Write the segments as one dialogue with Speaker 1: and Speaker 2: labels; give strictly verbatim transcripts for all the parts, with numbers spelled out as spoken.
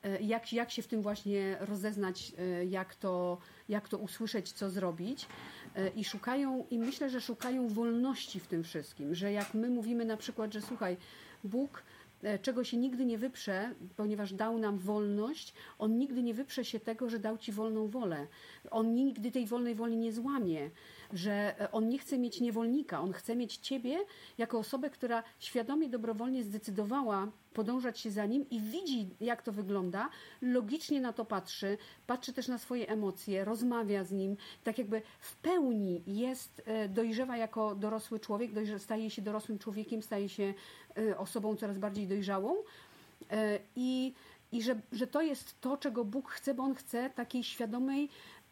Speaker 1: jak, jak się w tym właśnie rozeznać, jak to, jak to usłyszeć, co zrobić. I szukają, i myślę, że szukają wolności w tym wszystkim, że jak my mówimy na przykład, że słuchaj, Bóg czego się nigdy nie wyprze, ponieważ dał nam wolność, On nigdy nie wyprze się tego, że dał Ci wolną wolę. On nigdy tej wolnej woli nie złamie, że On nie chce mieć niewolnika, On chce mieć Ciebie jako osobę, która świadomie, dobrowolnie zdecydowała podążać się za Nim i widzi, jak to wygląda, logicznie na to patrzy, patrzy też na swoje emocje, rozmawia z Nim, tak jakby w pełni jest, dojrzewa jako dorosły człowiek, staje się dorosłym człowiekiem, staje się osobą coraz bardziej dojrzałą i, i że, że to jest to, czego Bóg chce, bo On chce takiej świadomej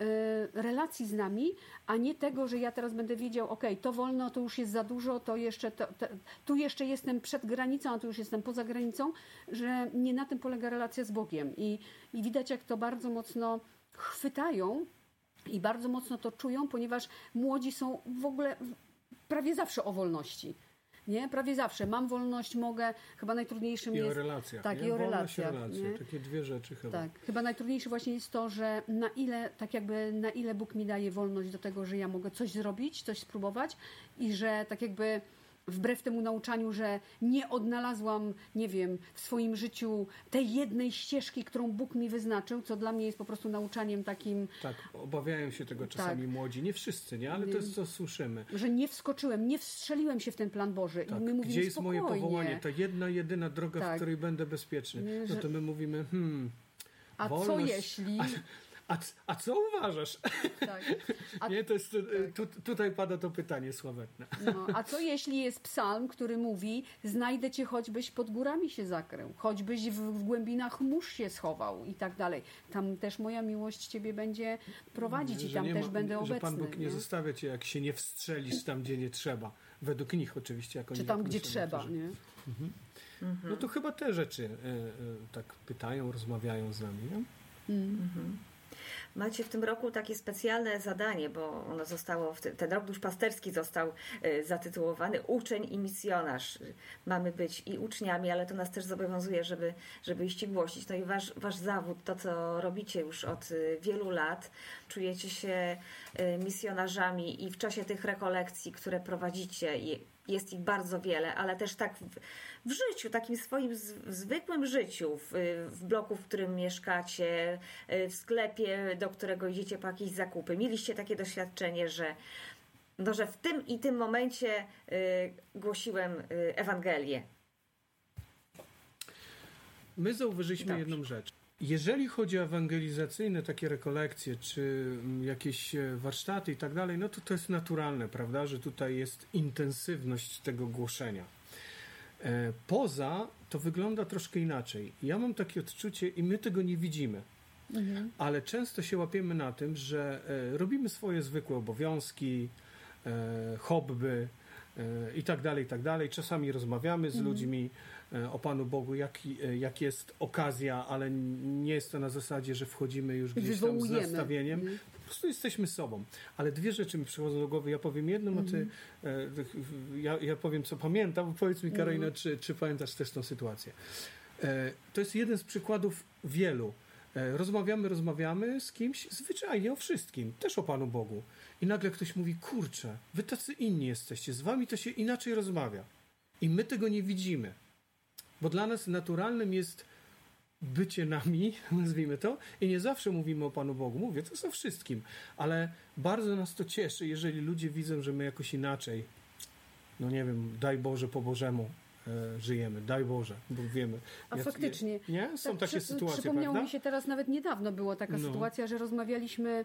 Speaker 1: relacji z nami, a nie tego, że ja teraz będę wiedział, ok, to wolno, to już jest za dużo, to jeszcze to, to, tu jeszcze jestem przed granicą, a tu już jestem poza granicą, że nie na tym polega relacja z Bogiem. I, i widać, jak to bardzo mocno chwytają i bardzo mocno to czują, ponieważ młodzi są w ogóle prawie zawsze o wolności. Nie? Prawie zawsze. Mam wolność, mogę. Chyba najtrudniejszym
Speaker 2: I
Speaker 1: jest...
Speaker 2: o relacjach.
Speaker 1: Tak,
Speaker 2: nie?
Speaker 1: i o
Speaker 2: Wolność
Speaker 1: relacjach.
Speaker 2: I relacje. Takie dwie rzeczy chyba.
Speaker 1: Tak. Chyba najtrudniejsze właśnie jest to, że na ile, tak jakby, na ile Bóg mi daje wolność do tego, że ja mogę coś zrobić, coś spróbować i że tak jakby wbrew temu nauczaniu, że nie odnalazłam, nie wiem, w swoim życiu tej jednej ścieżki, którą Bóg mi wyznaczył, co dla mnie jest po prostu nauczaniem takim...
Speaker 2: Tak, obawiają się tego czasami tak. młodzi. Nie wszyscy, nie? Ale to jest co słyszymy.
Speaker 1: Że nie wskoczyłem, nie wstrzeliłem się w ten plan Boży.
Speaker 2: Tak.
Speaker 1: I my mówimy
Speaker 2: Gdzie jest
Speaker 1: spokojnie.
Speaker 2: moje powołanie? Ta jedna, jedyna droga,
Speaker 1: tak.
Speaker 2: w której będę bezpieczny.
Speaker 1: Nie,
Speaker 2: no
Speaker 1: że...
Speaker 2: to my mówimy, hmm...
Speaker 1: A
Speaker 2: wolność,
Speaker 1: co jeśli...
Speaker 2: A, a, a co uważasz?
Speaker 1: Tak. A,
Speaker 2: nie, to jest,
Speaker 1: tak.
Speaker 2: tu, tutaj pada to pytanie sławetne.
Speaker 1: No, a co jeśli jest psalm, który mówi, znajdę Cię choćbyś pod górami się zakrył, choćbyś w, w głębinach mórz się schował i tak dalej. Tam też moja miłość Ciebie będzie prowadzić i tam też ma, będę obecny.
Speaker 2: Że Pan Bóg nie, nie zostawia Cię, jak się nie wstrzelisz tam, gdzie nie trzeba. Według nich oczywiście. Jak
Speaker 1: Czy
Speaker 2: oni
Speaker 1: tam, gdzie trzeba. Nie?
Speaker 2: Mhm. Mhm. No to chyba te rzeczy y, y, tak pytają, rozmawiają z nami. Nie?
Speaker 3: Mhm. Macie w tym roku takie specjalne zadanie, bo ono zostało, ten rok duszpasterski został zatytułowany Uczeń i misjonarz. Mamy być i uczniami, ale to nas też zobowiązuje, żeby, żeby iść i głosić. No i wasz, wasz zawód, to co robicie już od wielu lat, czujecie się misjonarzami i w czasie tych rekolekcji, które prowadzicie, jest ich bardzo wiele, ale też tak w, w życiu, takim swoim z, w zwykłym życiu, w, w bloku, w którym mieszkacie, w sklepie, do którego idziecie po jakieś zakupy. Mieliście takie doświadczenie, że, no, że w tym i tym momencie y, głosiłem y, Ewangelię.
Speaker 2: My zauważyliśmy Dobrze. jedną rzecz. Jeżeli chodzi o ewangelizacyjne takie rekolekcje, czy jakieś warsztaty i tak dalej, no to to jest naturalne, prawda, że tutaj jest intensywność tego głoszenia. Poza to wygląda troszkę inaczej. Ja mam takie odczucie i my tego nie widzimy, mhm. ale często się łapiemy na tym, że robimy swoje zwykłe obowiązki, hobby, i tak dalej, i tak dalej. Czasami rozmawiamy z mm. ludźmi o Panu Bogu, jak, jak jest okazja, ale nie jest to na zasadzie, że wchodzimy już gdzieś tam z nastawieniem. Mm. Po prostu jesteśmy sobą. Ale dwie rzeczy mi przychodzą do głowy. Ja powiem jedną, mm. a ty ja, ja powiem, co pamiętam. Powiedz mi, Karolina, mm. czy, czy pamiętasz też tą sytuację. To jest jeden z przykładów wielu. Rozmawiamy, rozmawiamy z kimś zwyczajnie o wszystkim, też o Panu Bogu. I nagle ktoś mówi, kurczę, wy tacy inni jesteście, z wami to się inaczej rozmawia. I my tego nie widzimy. Bo dla nas naturalnym jest bycie nami, nazwijmy to, i nie zawsze mówimy o Panu Bogu. Mówię, to jest o wszystkim. Ale bardzo nas to cieszy, jeżeli ludzie widzą, że my jakoś inaczej, no nie wiem, daj Boże po Bożemu, żyjemy. Daj Boże, bo wiemy.
Speaker 1: A
Speaker 2: ja,
Speaker 1: faktycznie.
Speaker 2: Nie? Są tak, takie przy, sytuacje,
Speaker 1: Przypomniało
Speaker 2: prawda?
Speaker 1: mi się teraz, nawet niedawno była taka no. sytuacja, że rozmawialiśmy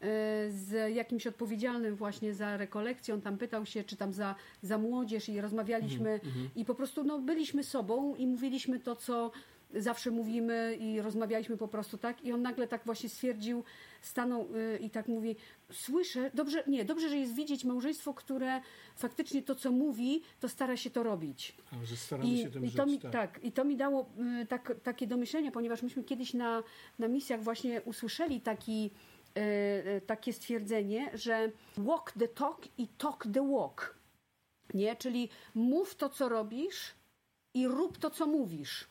Speaker 1: z jakimś odpowiedzialnym właśnie za rekolekcję. On tam pytał się, czy tam za, za młodzież i rozmawialiśmy mm-hmm. i po prostu no, byliśmy sobą i mówiliśmy to, co zawsze mówimy i rozmawialiśmy po prostu tak i on nagle tak właśnie stwierdził, stanął yy, i tak mówi, słyszę, dobrze, nie, dobrze, że jest widzieć małżeństwo, które faktycznie to, co mówi, to stara się to robić.
Speaker 2: A, że staramy
Speaker 1: I,
Speaker 2: się tym
Speaker 1: i
Speaker 2: żyć,
Speaker 1: to mi,
Speaker 2: tak.
Speaker 1: tak. I to mi dało y, tak, takie do myślenia, ponieważ myśmy kiedyś na, na misjach właśnie usłyszeli taki, y, y, takie stwierdzenie, że walk the talk i talk the walk. Nie? Czyli mów to, co robisz i rób to, co mówisz.